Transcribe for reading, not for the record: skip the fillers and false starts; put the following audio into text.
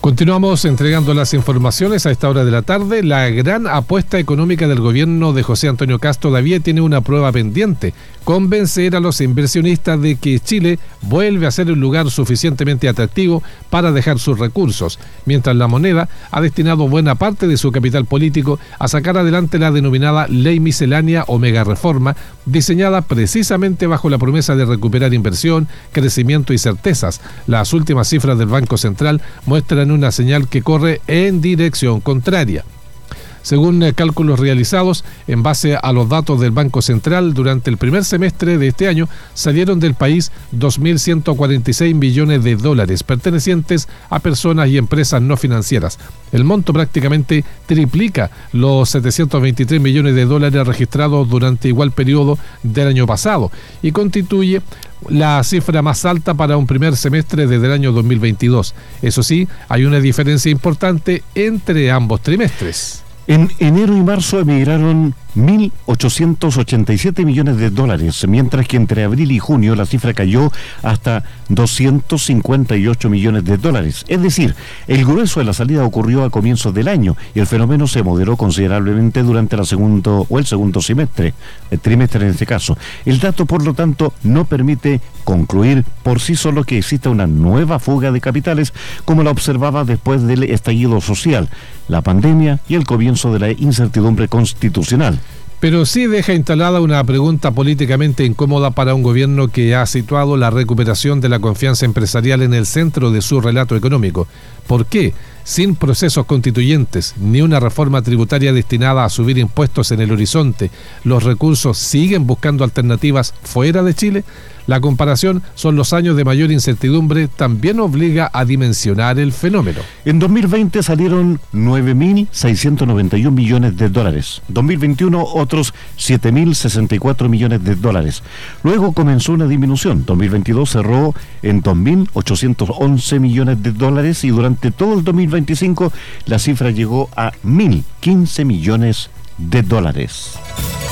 Continuamos entregando las informaciones a esta hora de la tarde. La gran apuesta económica del gobierno de José Antonio Kast todavía tiene una prueba pendiente: convencer a los inversionistas de que Chile vuelve a ser un lugar suficientemente atractivo para dejar sus recursos, mientras la moneda ha destinado buena parte de su capital político a sacar adelante la denominada Ley Miscelánea o Mega Reforma, diseñada precisamente bajo la promesa de recuperar inversión, crecimiento y certezas. Las últimas cifras del Banco Central muestran una señal que corre en dirección contraria. Según cálculos realizados en base a los datos del Banco Central, durante el primer semestre de este año salieron del país 2.146 millones de dólares pertenecientes a personas y empresas no financieras. El monto prácticamente triplica los 723 millones de dólares registrados durante igual periodo del año pasado y constituye la cifra más alta para un primer semestre desde el año 2022. Eso sí, hay una diferencia importante entre ambos trimestres. En enero y marzo emigraron 1.887 millones de dólares, mientras que entre abril y junio la cifra cayó hasta 258 millones de dólares. Es decir, el grueso de la salida ocurrió a comienzos del año y el fenómeno se moderó considerablemente durante el segundo semestre, el trimestre en este caso. El dato, por lo tanto, no permite concluir por sí solo que exista una nueva fuga de capitales como la observaba después del estallido social, la pandemia y el comienzo de la incertidumbre constitucional. Pero sí deja instalada una pregunta políticamente incómoda para un gobierno que ha situado la recuperación de la confianza empresarial en el centro de su relato económico. ¿Por qué, sin procesos constituyentes ni una reforma tributaria destinada a subir impuestos en el horizonte, los recursos siguen buscando alternativas fuera de Chile? La comparación son los años de mayor incertidumbre, también obliga a dimensionar el fenómeno. En 2020 salieron 9.691 millones de dólares. 2021 otros 7.064 millones de dólares. Luego comenzó una disminución. 2022 cerró en 2.811 millones de dólares y durante todo el 2025 la cifra llegó a 1.015 millones de dólares.